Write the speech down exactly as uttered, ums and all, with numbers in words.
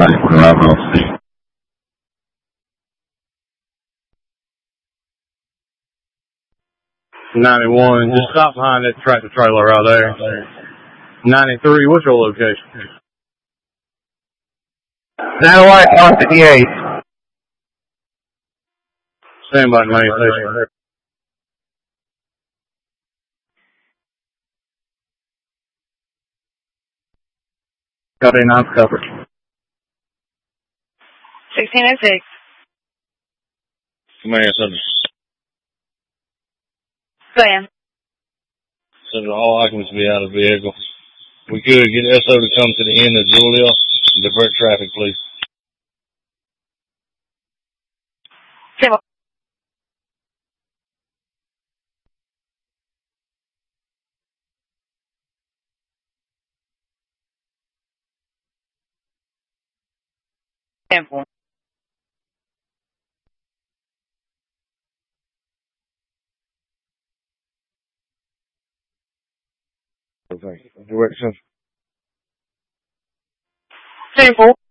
ninety-one, just stop behind that tractor trailer right there. ninety-three, what's your location? nine one, one fifty-eight. Stand by ninety-six. Copy, nine covered. sixteen oh six. Command Center. Sam. Send all occupants to be out of the vehicle. We could get S O to come to the end of Julia and divert traffic, please. Civil. Temple. Okay. Direction. Temple.